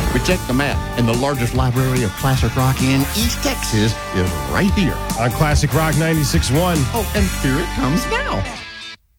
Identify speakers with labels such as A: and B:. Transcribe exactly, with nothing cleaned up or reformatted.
A: But check the map, and the largest library of classic rock in East Texas is right here
B: On Classic Rock ninety-six point one.
A: Oh, and here it comes now.